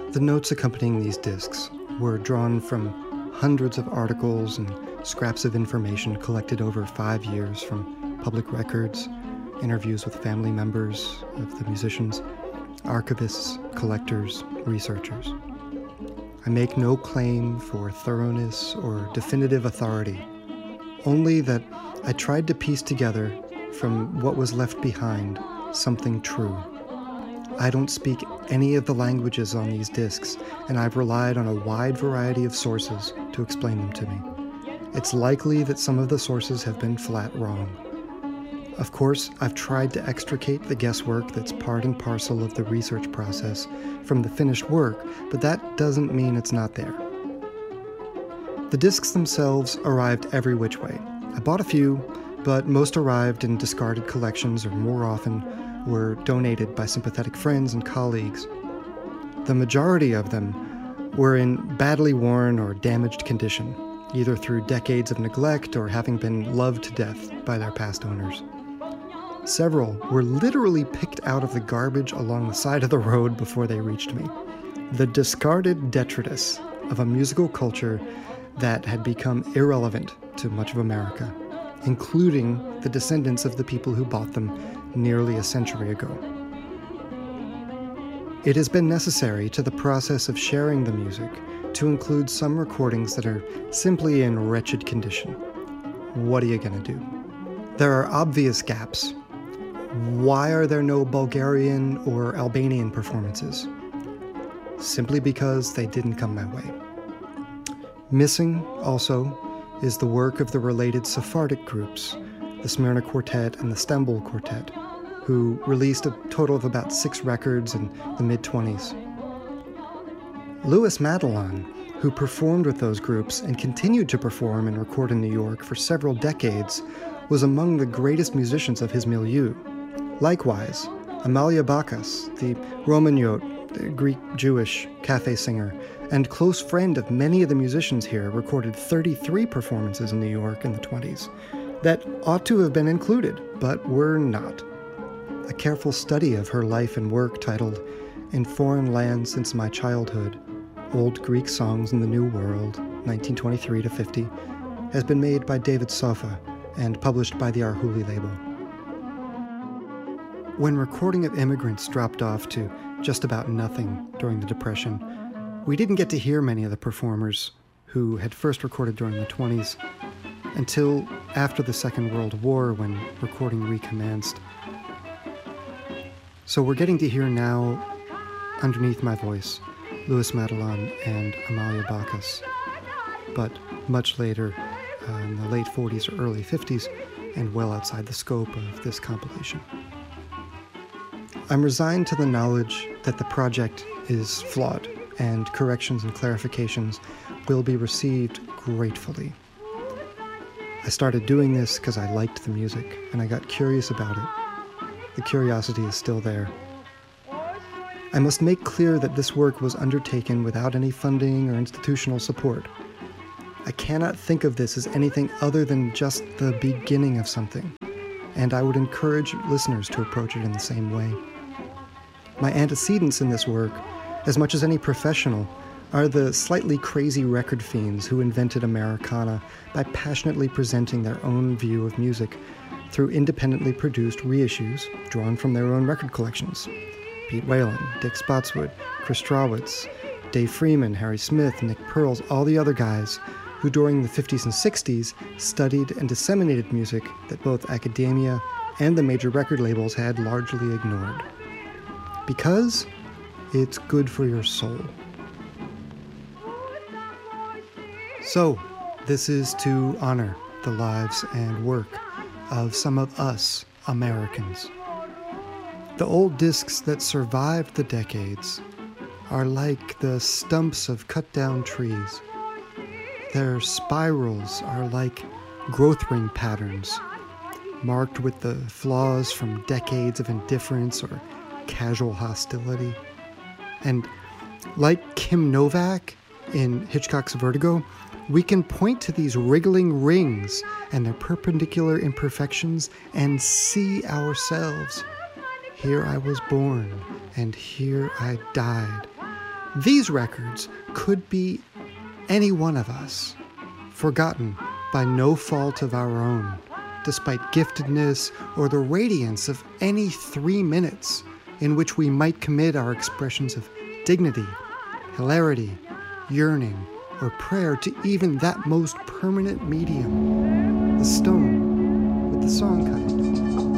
The notes accompanying these discs were drawn from hundreds of articles and scraps of information collected over 5 years from public records, interviews with family members of the musicians, archivists, collectors, researchers. I make no claim for thoroughness or definitive authority, only that I tried to piece together from what was left behind something true. I don't speak any of the languages on these discs, and I've relied on a wide variety of sources to explain them to me. It's likely that some of the sources have been flat wrong. Of course, I've tried to extricate the guesswork that's part and parcel of the research process from the finished work, but that doesn't mean it's not there. The discs themselves arrived every which way. I bought a few, but most arrived in discarded collections or more often were donated by sympathetic friends and colleagues. The majority of them were in badly worn or damaged condition, either through decades of neglect or having been loved to death by their past owners. Several were literally picked out of the garbage along the side of the road before they reached me. The discarded detritus of a musical culture that had become irrelevant to much of America, including the descendants of the people who bought them nearly a century ago. It has been necessary to the process of sharing the music to include some recordings that are simply in wretched condition. What are you going to do? There are obvious gaps. Why are there no Bulgarian or Albanian performances? Simply because they didn't come my way. Missing, also, is the work of the related Sephardic groups, the Smyrna Quartet and the Stambul Quartet, who released a total of about 6 records in the mid-20s. Louis Madelon, who performed with those groups and continued to perform and record in New York for several decades, was among the greatest musicians of his milieu. Likewise, Amalia Bacchus, the Romaniot, the Greek-Jewish cafe singer, and close friend of many of the musicians here, recorded 33 performances in New York in the 20s that ought to have been included, but were not. A careful study of her life and work titled In Foreign Lands Since My Childhood, Old Greek Songs in the New World, 1923 to 50, has been made by David Sofa and published by the Arhoolie label. When recording of immigrants dropped off to just about nothing during the Depression, we didn't get to hear many of the performers who had first recorded during the 20s until after the Second World War, when recording recommenced. So we're getting to hear now, underneath my voice, Louis Madelon and Amalia Bacchus, but much later, in the late 40s or early 50s, and well outside the scope of this compilation. I'm resigned to the knowledge that the project is flawed, and corrections and clarifications will be received gratefully. I started doing this because I liked the music, and I got curious about it. The curiosity is still there. I must make clear that this work was undertaken without any funding or institutional support. I cannot think of this as anything other than just the beginning of something, and I would encourage listeners to approach it in the same way. My antecedents in this work, as much as any professional, are the slightly crazy record fiends who invented Americana by passionately presenting their own view of music through independently produced reissues drawn from their own record collections. Pete Whalen, Dick Spotswood, Chris Strawitz, Dave Freeman, Harry Smith, Nick Pearls, all the other guys who during the 50s and 60s studied and disseminated music that both academia and the major record labels had largely ignored. Because it's good for your soul. So, this is to honor the lives and work of some of us Americans. The old discs that survived the decades are like the stumps of cut-down trees. Their spirals are like growth ring patterns, marked with the flaws from decades of indifference or casual hostility. And like Kim Novak in Hitchcock's Vertigo, we can point to these wriggling rings and their perpendicular imperfections and see ourselves. Here I was born, and here I died. These records could be any one of us, forgotten by no fault of our own, despite giftedness or the radiance of any 3 minutes in which we might commit our expressions of dignity, hilarity, yearning, or prayer to even that most permanent medium, the stone with the song cut into it.